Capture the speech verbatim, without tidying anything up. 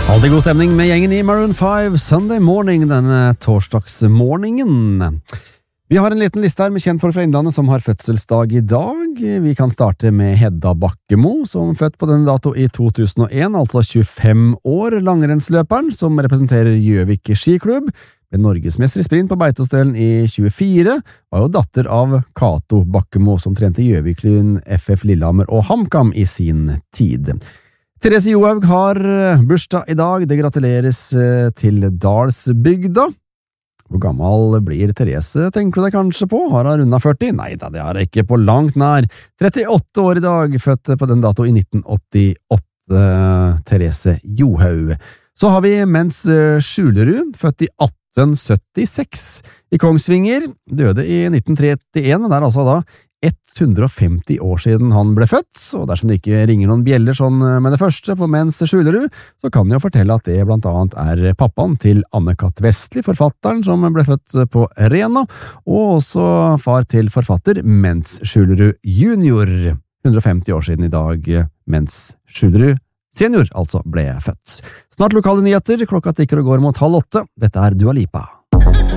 Alltid god stemning med gjengen i Maroon five Sunday Morning denne torsdagsmorgenen. Vi har en liten liste her med kjentfolk fra Innlandet som har fødselsdag i dag. Vi kan starte med Hedda Bakkemo, som født på denne dato i to tusen og en, altså tjuefem år. Langrennsløperen som representerer Gjøvik skiklubb, ble norgesmester i sprint på Beitostølen i tjuefire, var jo datter av Cato Bakkemo, som trente Gjøviklyn, F F Lillehammer og HamKam i sin tid. Therese Johaug har bursdag i dag. Det gratuleres til Dalsbygda. Hvor gammel blir Therese, tenker du deg kanskje på? Har hun rundet førti? Neida, det har hun ikke på langt nær. trettiåtte år i dag, født på den dato i nitten åttiåtte, Therese Johaug. Så har vi Mens Skjulerud, født i atten syttiseks i Kongsvinger, døde i nitten trettien, det er altså da hundre og femti år siden han ble født, og dersom det ikke ringer noen bjeller sånn med det første på Mens Skjulerud, så kan jeg jo fortelle at det blant annet er pappaen til Anne-Kat. Vestli, forfatteren som ble født på Rena, og også far til forfatter Mens Skjulerud junior. hundre og femti år siden i dag, Mens Skjulerud senior altså ble født. Snart lokale nyheter, klokka tikker og går mot halv åtte. Dette er Dua Lipa.